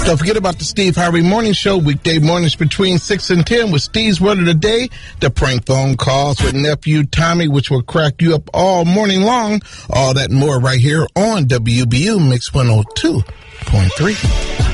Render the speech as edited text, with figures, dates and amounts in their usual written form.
Don't forget about the Steve Harvey Morning Show, weekday mornings between 6 and 10 with Steve's Word of the Day, the prank phone calls with nephew Tommy, which will crack you up all morning long. All that and more right here on WBU Mix 102.3.